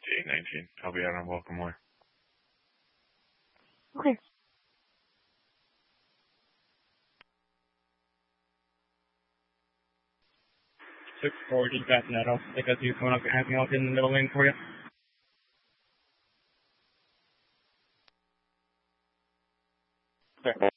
819. I'll be out on Welcome Way. Okay. 640 Continental. I think that's you coming up anything else in the middle lane for you. Okay.